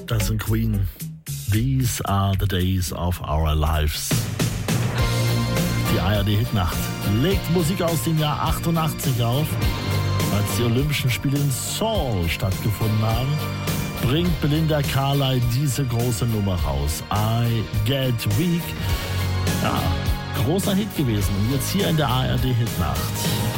Das sind Queen. These are the days of our lives. Die ARD-Hitnacht legt Musik aus dem Jahr 88 auf. Als die Olympischen Spiele in Seoul stattgefunden haben, bringt Belinda Carlisle diese große Nummer raus. I Get Weak. Ja, großer Hit gewesen. Und jetzt hier in der ARD-Hitnacht.